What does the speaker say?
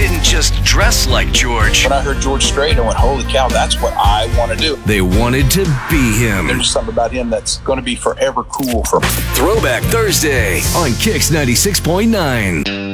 didn't just dress like George. When I heard George Strait, I went, holy cow, that's what I want to do. They wanted to be him. There's something about him that's going to be forever cool for me. Throwback Thursday on Kix 96.9.